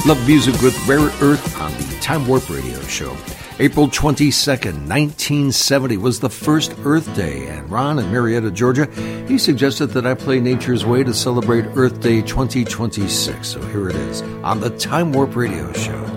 Love music with Rare Earth on the Time Warp Radio Show. April 22nd, 1970 was the first Earth Day, and Ron in Marietta, Georgia, he suggested that I play Nature's Way to celebrate Earth Day 2026. So here it is on the Time Warp Radio Show.